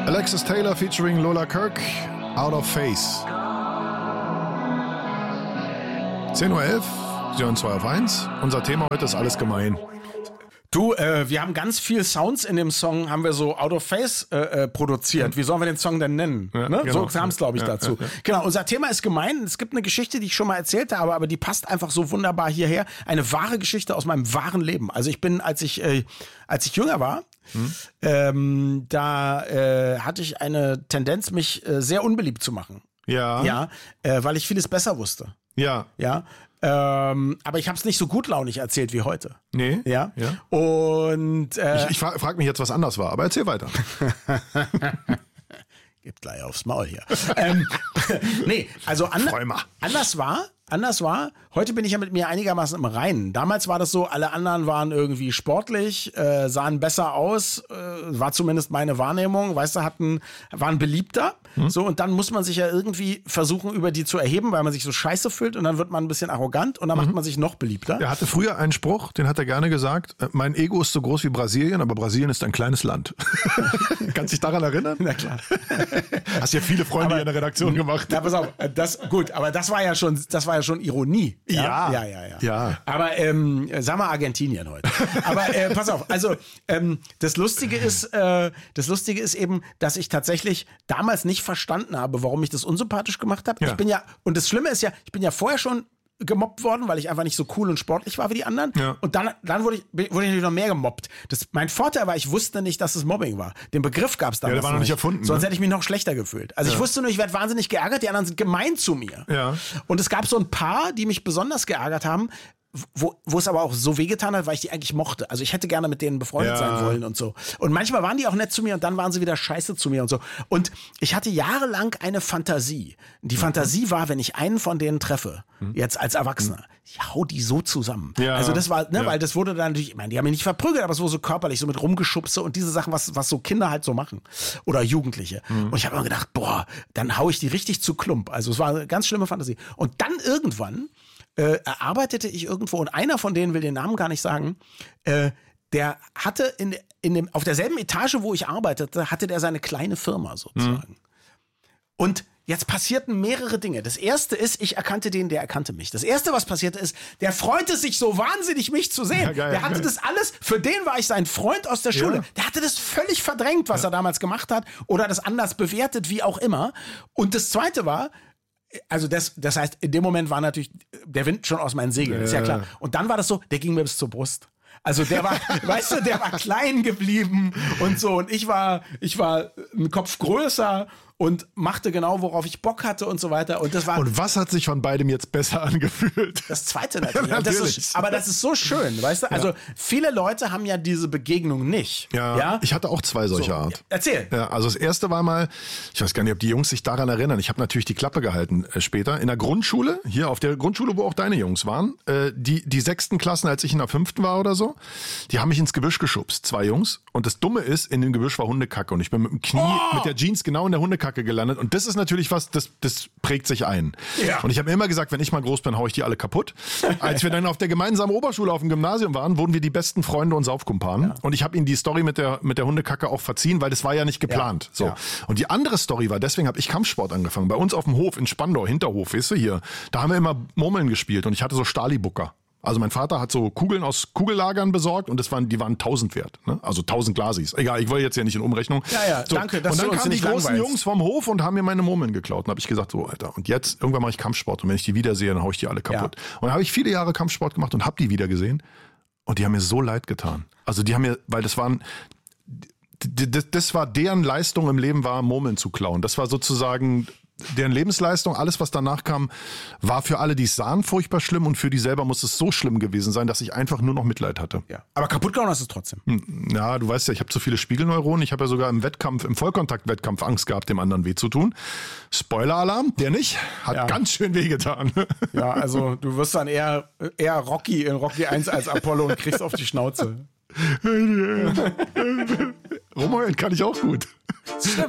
Alexis Taylor featuring Lola Kirk, Out of Phase. 10:11 Uhr, Sie hören 2 auf 1. Unser Thema heute ist alles gemein. Du, wir haben ganz viel Sounds in dem Song, haben wir so Out of Phase produziert. Wie sollen wir den Song denn nennen? Ja, ne? genau. So kam es, glaube ich, dazu. Ja. Genau, unser Thema ist gemein. Es gibt eine Geschichte, die ich schon mal erzählt habe, aber die passt einfach so wunderbar hierher. Eine wahre Geschichte aus meinem wahren Leben. Also ich bin, als ich jünger war, da hatte ich eine Tendenz, mich sehr unbeliebt zu machen. Ja. Ja, weil ich vieles besser wusste. Ja. Ja. Aber ich habe es nicht so gutlaunig erzählt wie heute. Nee. Ja. Ja. Und Ich frage mich jetzt, was anders war, aber erzähl weiter. Gibt gleich aufs Maul hier. Nee, also anders war, heute bin ich ja mit mir einigermaßen im Reinen. Damals war das so, alle anderen waren irgendwie sportlich, sahen besser aus, war zumindest meine Wahrnehmung, weißt du, waren beliebter. So, und dann muss man sich ja irgendwie versuchen, über die zu erheben, weil man sich so scheiße fühlt und dann wird man ein bisschen arrogant und dann macht man sich noch beliebter. Er hatte früher einen Spruch, den hat er gerne gesagt, mein Ego ist so groß wie Brasilien, aber Brasilien ist ein kleines Land. Kannst du dich daran erinnern? Na klar. Hast ja viele Freunde hier in der Redaktion gemacht. Ja, pass auf, aber das war ja schon Ironie. Ja. Aber sag mal Argentinien heute. Aber pass auf, also das Lustige ist eben, dass ich tatsächlich damals nicht verstanden habe, warum ich das unsympathisch gemacht habe. Ja. Und das Schlimme ist ja, ich bin ja vorher schon gemobbt worden, weil ich einfach nicht so cool und sportlich war wie die anderen. Ja. Und dann wurde ich natürlich noch mehr gemobbt. Mein Vorteil war, ich wusste nicht, dass es Mobbing war. Den Begriff gab es damals der war noch nicht erfunden. Sonst hätte ich mich noch schlechter gefühlt. Also ich wusste nur, ich werde wahnsinnig geärgert, die anderen sind gemein zu mir. Ja. Und es gab so ein paar, die mich besonders geärgert haben, wo es aber auch so wehgetan hat, weil ich die eigentlich mochte. Also ich hätte gerne mit denen befreundet sein wollen und so. Und manchmal waren die auch nett zu mir und dann waren sie wieder scheiße zu mir und so. Und ich hatte jahrelang eine Fantasie. Die Fantasie war, wenn ich einen von denen treffe, jetzt als Erwachsener, ich hau die so zusammen. Ja. Also das war, weil das wurde dann natürlich, ich meine, die haben mich nicht verprügelt, aber es wurde so körperlich, so mit Rumgeschubse und diese Sachen, was so Kinder halt so machen. Oder Jugendliche. Und ich habe immer gedacht, boah, dann hau ich die richtig zu Klump. Also es war eine ganz schlimme Fantasie. Und dann irgendwann erarbeitete ich irgendwo, und einer von denen will den Namen gar nicht sagen, der hatte auf derselben Etage, wo ich arbeitete, hatte der seine kleine Firma sozusagen. Und jetzt passierten mehrere Dinge. Das erste ist, ich erkannte den, der erkannte mich. Das erste, was passierte ist, der freute sich so wahnsinnig, mich zu sehen. Ja, geil, der hatte das alles, für den war ich sein Freund aus der Schule. Ja. Der hatte das völlig verdrängt, was er damals gemacht hat, oder das anders bewertet, wie auch immer. Und das zweite war, also das heißt, in dem Moment war natürlich der Wind schon aus meinen Segeln, ist ja klar. Und dann war das so, der ging mir bis zur Brust. Also der war, weißt du, der war klein geblieben und so. Und ich war einen Kopf größer und machte genau, worauf ich Bock hatte und so weiter. Und was hat sich von beidem jetzt besser angefühlt? Das Zweite natürlich. Ja, natürlich. Aber das ist so schön, weißt du? Also viele Leute haben ja diese Begegnung nicht. Ja. Ich hatte auch 2 solcher Art. Erzähl. Ja, also das erste war mal, ich weiß gar nicht, ob die Jungs sich daran erinnern. Ich habe natürlich die Klappe gehalten später. In der Grundschule, hier auf der Grundschule, wo auch deine Jungs waren, die 6. Klassen, als ich in der 5. war oder so, die haben mich ins Gebüsch geschubst, 2 Jungs. Und das Dumme ist, in dem Gebüsch war Hundekacke. Und ich bin mit dem Knie, mit der Jeans genau in der Hundekacke gelandet. Und das ist natürlich was, das prägt sich ein. Ja. Und ich habe immer gesagt, wenn ich mal groß bin, hau ich die alle kaputt. Als wir dann auf der gemeinsamen Oberschule auf dem Gymnasium waren, wurden wir die besten Freunde und Saufkumpanen. Ja. Und ich habe ihnen die Story mit der Hundekacke auch verziehen, weil das war ja nicht geplant. Ja. So. Ja. Und die andere Story war, deswegen habe ich Kampfsport angefangen. Bei uns auf dem Hof in Spandau, Hinterhof, weißt du hier, da haben wir immer Murmeln gespielt und ich hatte so Stalibucker. Also mein Vater hat so Kugeln aus Kugellagern besorgt und die waren 1000 wert. Ne? Also 1000 Glasis. Egal, ich wollte jetzt ja nicht in Umrechnung. Ja, so. Danke. Und dann kamen die großen Jungs vom Hof und haben mir meine Murmeln geklaut. Und habe ich gesagt, so Alter, und jetzt irgendwann mache ich Kampfsport. Und wenn ich die wiedersehe, dann hau ich die alle kaputt. Ja. Und dann habe ich viele Jahre Kampfsport gemacht und habe die wieder gesehen. Und die haben mir so leid getan. Also die haben mir, weil das war deren Leistung im Leben, war Murmeln zu klauen. Das war sozusagen deren Lebensleistung, alles was danach kam, war für alle, die es sahen, furchtbar schlimm und für die selber muss es so schlimm gewesen sein, dass ich einfach nur noch Mitleid hatte. Ja. Aber kaputt gehauen hast du es trotzdem. Ja, du weißt ja, ich habe zu viele Spiegelneuronen. Ich habe ja sogar im Vollkontakt-Wettkampf Angst gehabt, dem anderen weh zu tun. Spoiler-Alarm, der nicht, hat ganz schön wehgetan. Ja, also du wirst dann eher Rocky in Rocky 1 als Apollo und kriegst auf die Schnauze. Rumheulen kann ich auch gut.